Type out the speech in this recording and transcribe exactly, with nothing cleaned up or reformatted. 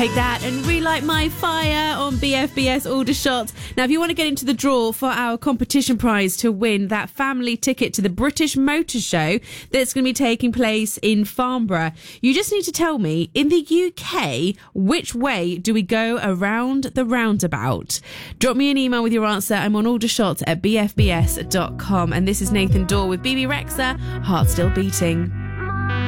Take that and relight my fire on B F B S Aldershot. Now, if you want to get into the draw for our competition prize to win that family ticket to the British Motor Show that's going to be taking place in Farnborough, you just need to tell me, in the U K, which way do we go around the roundabout? Drop me an email with your answer. I'm on aldershot at b f b s dot com. And this is Nathan Dawe with B B Rexa, Heart Still Beating.